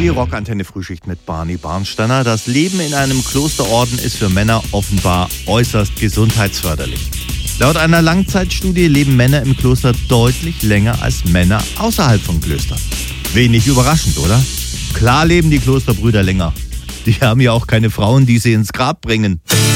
Die Rockantenne Frühschicht mit Barney Barnsteiner. Das Leben in einem Klosterorden ist für Männer offenbar äußerst gesundheitsförderlich. Laut einer Langzeitstudie leben Männer im Kloster deutlich länger als Männer außerhalb von Klöstern. Wenig überraschend, oder? Klar leben die Klosterbrüder länger. Die haben ja auch keine Frauen, die sie ins Grab bringen.